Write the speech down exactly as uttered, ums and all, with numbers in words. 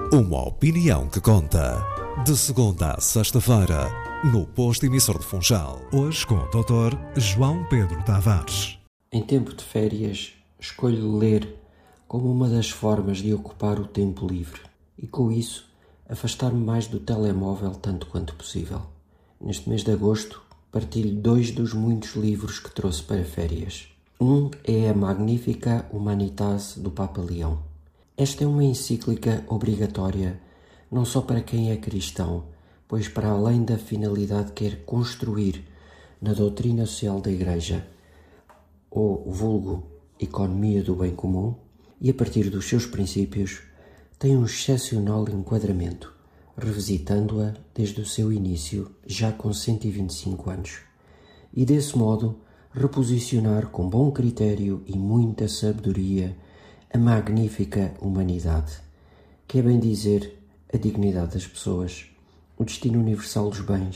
Uma opinião que conta. De segunda a sexta-feira, no Posto Emissor de Funchal. Hoje com o doutor João Pedro Tavares. Em tempo de férias, escolho ler como uma das formas de ocupar o tempo livre e, com isso, afastar-me mais do telemóvel tanto quanto possível. Neste mês de agosto, partilho dois dos muitos livros que trouxe para férias. Um é a Magnificat Humanitas do Papa Leão. Esta é uma encíclica obrigatória não só para quem é cristão, pois para além da finalidade que quer construir na doutrina social da Igreja, ou vulgo economia do bem comum, e a partir dos seus princípios, tem um excepcional enquadramento, revisitando-a desde o seu início, já com cento e vinte e cinco anos, e desse modo reposicionar com bom critério e muita sabedoria a magnífica humanidade, que é bem dizer a dignidade das pessoas, o destino universal dos bens